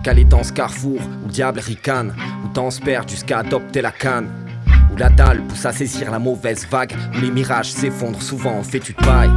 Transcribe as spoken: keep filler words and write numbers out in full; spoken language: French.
Calé dans ce carrefour où le diable ricane, où temps se perd jusqu'à adopter la canne, où la dalle pousse à saisir la mauvaise vague, où les mirages s'effondrent souvent en fétu de paille.